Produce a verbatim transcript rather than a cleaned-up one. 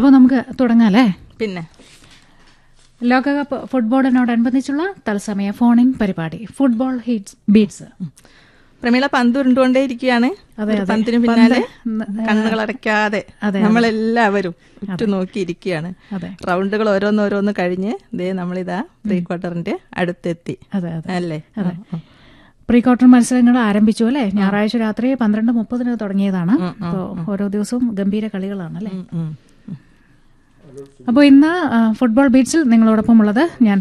അപ്പോൾ നമുക്ക് തുടങ്ങാല്ലേ? പിന്നെ ലോകകപ്പ് ഫുട്ബോളിനോടനുബന്ധിച്ചുള്ള തത്സമയ ഫോൺ ഇൻ പരിപാടി ഫുട്ബോൾ ഹിറ്റ്സ് ബീറ്റ്സ്. പ്രമീള പന്ത് ഉരുണ്ടുകൊണ്ടേ ഇരിക്കുകയാണ്. പന്തിന് പിന്നാലെ കണ്ണുകളടയ്ക്കാതെ നമ്മളെല്ലാവരും ഉറ്റുനോക്കിയിരിക്കുകയാണ്. റൗണ്ടുകൾ ഓരോന്നോരോന്ന് കഴിഞ്ഞ് ദേ നമ്മളിതാ പ്രീ ക്വാർട്ടറിന്റെ അടുത്തെത്തി അല്ലേ? പ്രീ ക്വാർട്ടർ മത്സരങ്ങൾ ആരംഭിച്ചു അല്ലേ? ഞായറാഴ്ച രാത്രി പന്ത്രണ്ട് മുപ്പതിന് തുടങ്ങിയതാണ്. അപ്പോൾ ഓരോ ദിവസവും ഗംഭീര കളികളാണ് അല്ലേ? അപ്പോൾ ഇന്ന് ഫുട്ബോൾ ബീറ്റ്സിൽ നിങ്ങളോടൊപ്പം ഉള്ളത് ഞാൻ